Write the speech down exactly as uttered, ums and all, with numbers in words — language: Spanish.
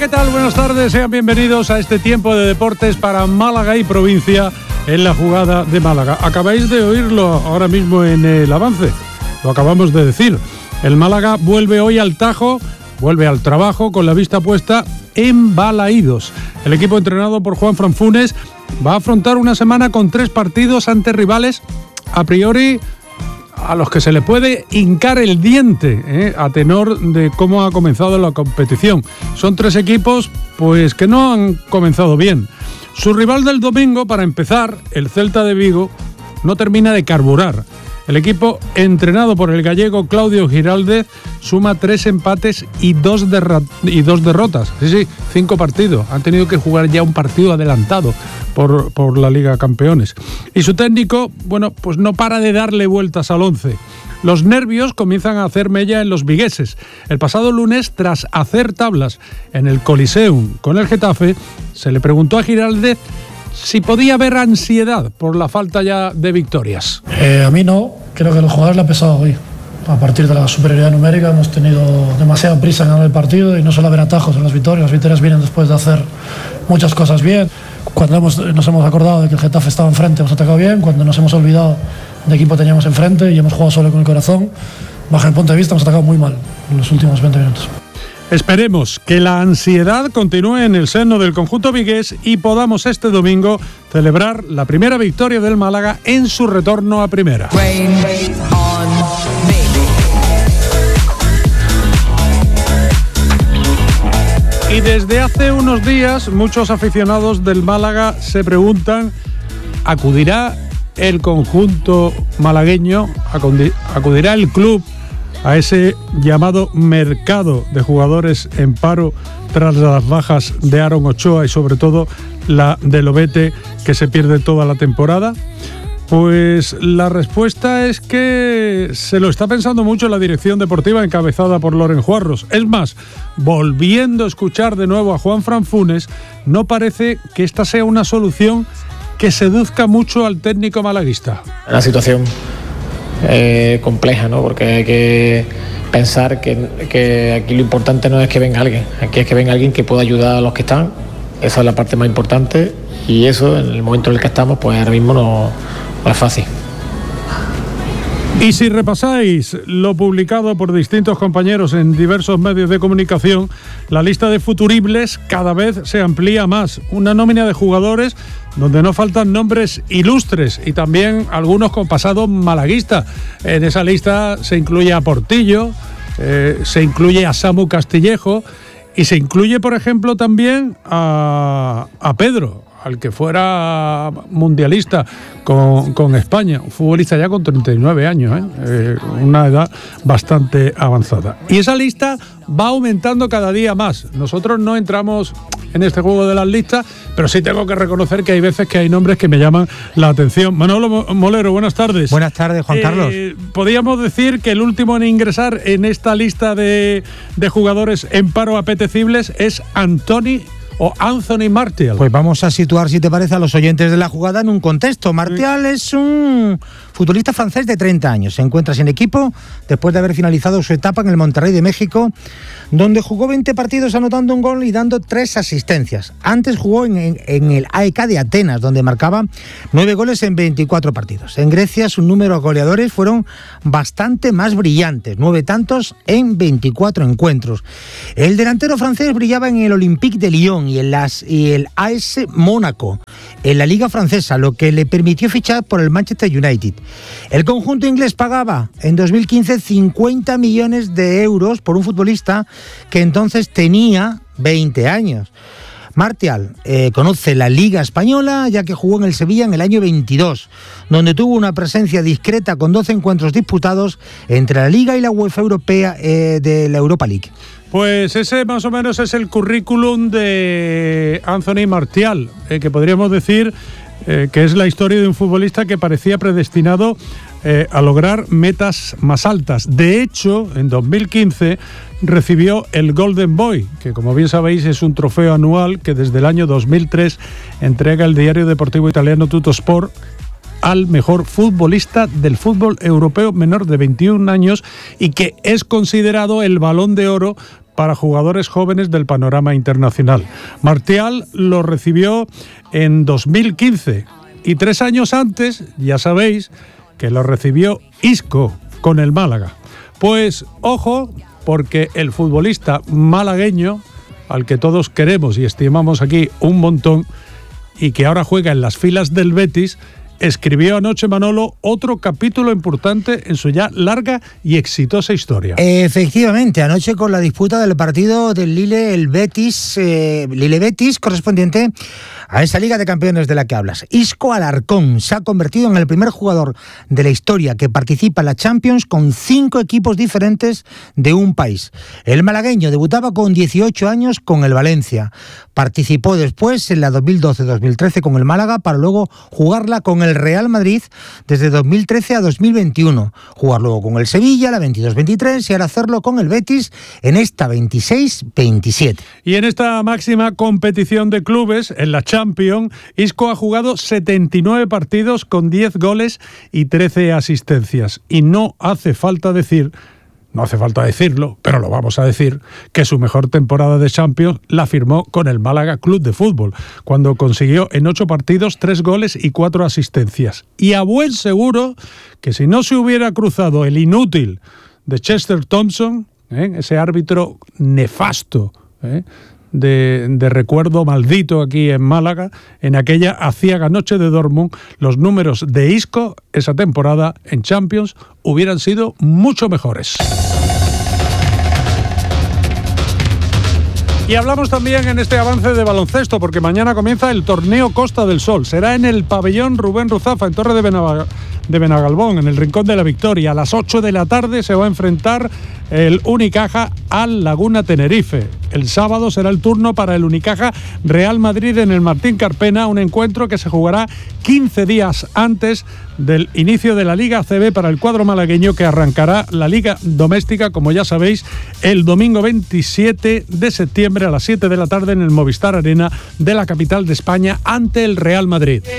¿qué tal? Buenas tardes, sean bienvenidos a este tiempo de deportes para Málaga y provincia en la jugada de Málaga. Acabáis de oírlo ahora mismo en el avance, lo acabamos de decir. El Málaga vuelve hoy al Tajo, vuelve al trabajo con la vista puesta en Balaídos. El equipo entrenado por Juanfran Funes va a afrontar una semana con tres partidos ante rivales a priori a los que se le puede hincar el diente, ¿eh? a tenor de cómo ha comenzado la competición. Son tres equipos pues que no han comenzado bien. Su rival del domingo, para empezar, el Celta de Vigo, no termina de carburar. El equipo, entrenado por el gallego Claudio Giraldez, suma tres empates y dos, derra- y dos derrotas. Sí, sí, cinco partidos. Han tenido que jugar ya un partido adelantado por, por la Liga Campeones. Y su técnico, bueno, pues no para de darle vueltas al once. Los nervios comienzan a hacer mella en los vigueses. El pasado lunes, tras hacer tablas en el Coliseum con el Getafe, se le preguntó a Giraldez si podía haber ansiedad por la falta ya de victorias. Eh, a mí no, creo que a los jugadores le ha pesado hoy. A partir de la superioridad numérica hemos tenido demasiada prisa en ganar el partido y no suele haber atajos en las victorias. Las victorias vienen después de hacer muchas cosas bien. Cuando hemos, nos hemos acordado de que el Getafe estaba enfrente, hemos atacado bien. Cuando nos hemos olvidado de qué equipo teníamos enfrente y hemos jugado solo con el corazón, bajo el punto de vista hemos atacado muy mal en los últimos veinte minutos. Esperemos que la ansiedad continúe en el seno del conjunto vigués y podamos este domingo celebrar la primera victoria del Málaga en su retorno a primera. Y desde hace unos días muchos aficionados del Málaga se preguntan, ¿acudirá el conjunto malagueño, acudirá el club a ese llamado mercado de jugadores en paro tras las bajas de Aaron Ochoa y sobre todo la de Lobete, que se pierde toda la temporada? Pues la respuesta es que se lo está pensando mucho la dirección deportiva encabezada por Loren Juarros. Es más, volviendo a escuchar de nuevo a Juanfran Funes, no parece que esta sea una solución que seduzca mucho al técnico malaguista. La situación Eh, compleja, ¿no? Porque hay que pensar que, que aquí lo importante no es que venga alguien, aquí es que venga alguien que pueda ayudar a los que están. Esa es la parte más importante y eso, en el momento en el que estamos, pues ahora mismo no, no es fácil. Y si repasáis lo publicado por distintos compañeros en diversos medios de comunicación, la lista de futuribles cada vez se amplía más. Una nómina de jugadores donde no faltan nombres ilustres y también algunos con pasado malaguista. En esa lista se incluye a Portillo, eh, se incluye a Samu Castillejo y se incluye, por ejemplo, también a, a Pedro, al que fuera mundialista con, con España, un futbolista ya con treinta y nueve años, ¿eh? Eh, una edad bastante avanzada. Y esa lista va aumentando cada día más. Nosotros no entramos en este juego de las listas, pero sí tengo que reconocer que hay veces que hay nombres que me llaman la atención. Manolo Molero, buenas tardes. Buenas tardes, Juan eh, Carlos. Podríamos decir que el último en ingresar en esta lista de, de jugadores en paro apetecibles es Antoni o Anthony Martial. Pues vamos a situar, si te parece, a los oyentes de la jugada en un contexto. Martial sí. es un futbolista francés de treinta años. Se encuentra sin equipo después de haber finalizado su etapa en el Monterrey de México, donde jugó veinte partidos anotando un gol y dando tres asistencias. Antes jugó en, en, en el A E K de Atenas, donde marcaba nueve goles en veinticuatro partidos. En Grecia sus números goleadores fueron bastante más brillantes, nueve tantos en veinticuatro encuentros. El delantero francés brillaba en el Olympique de Lyon y, en las, y el A S Mónaco, en la Liga Francesa, lo que le permitió fichar por el Manchester United. El conjunto inglés pagaba en dos mil quince cincuenta millones de euros por un futbolista que entonces tenía veinte años. Martial eh, conoce la Liga Española, ya que jugó en el Sevilla en el año veintidós, donde tuvo una presencia discreta con doce encuentros disputados entre la Liga y la UEFA Europea eh, de la Europa League. Pues ese más o menos es el currículum de Anthony Martial, eh, que podríamos decir eh, que es la historia de un futbolista que parecía predestinado eh, a lograr metas más altas. De hecho, en dos mil quince recibió el Golden Boy, que como bien sabéis es un trofeo anual que desde el año dos mil tres entrega el diario deportivo italiano Tuttosport al mejor futbolista del fútbol europeo menor de veintiún años y que es considerado el Balón de Oro para jugadores jóvenes del panorama internacional. Martial lo recibió en dos mil quince y tres años antes, ya sabéis, que lo recibió Isco con el Málaga. Pues ojo, porque el futbolista malagueño, al que todos queremos y estimamos aquí un montón, y que ahora juega en las filas del Betis, escribió anoche, Manolo, otro capítulo importante en su ya larga y exitosa historia. Efectivamente, anoche con la disputa del partido del Lille, el Betis, eh, Lille Betis, correspondiente a esa Liga de Campeones de la que hablas. Isco Alarcón se ha convertido en el primer jugador de la historia que participa en la Champions con cinco equipos diferentes de un país. El malagueño debutaba con dieciocho años con el Valencia. Participó después en la dos mil doce dos mil trece con el Málaga para luego jugarla con el Real Madrid desde dos mil trece a dos mil veintiuno. Jugar luego con el Sevilla, la veintidós veintitrés, y ahora hacerlo con el Betis en esta veintiséis veintisiete. Y en esta máxima competición de clubes, en la Champions, Isco ha jugado setenta y nueve partidos con diez goles y trece asistencias. Y no hace falta decir, no hace falta decirlo, pero lo vamos a decir, que su mejor temporada de Champions la firmó con el Málaga Club de Fútbol, cuando consiguió en ocho partidos tres goles y cuatro asistencias. Y a buen seguro que si no se hubiera cruzado el inútil de Chester Thompson, ¿eh? ese árbitro nefasto, ¿eh? De, de recuerdo maldito aquí en Málaga, en aquella aciaga noche de Dortmund, los números de Isco esa temporada en Champions hubieran sido mucho mejores. Y hablamos también en este avance de baloncesto, porque mañana comienza el torneo Costa del Sol. Será en el pabellón Rubén Ruzafa, en Torre de Benaga, de Benagalbón, en el Rincón de la Victoria. A las ocho de la tarde se va a enfrentar el Unicaja al Laguna Tenerife. El sábado será el turno para el Unicaja Real Madrid en el Martín Carpena, un encuentro que se jugará quince días antes del inicio de la Liga A C B para el cuadro malagueño, que arrancará la Liga Doméstica, como ya sabéis, el domingo veintisiete de septiembre a las siete de la tarde en el Movistar Arena de la capital de España ante el Real Madrid.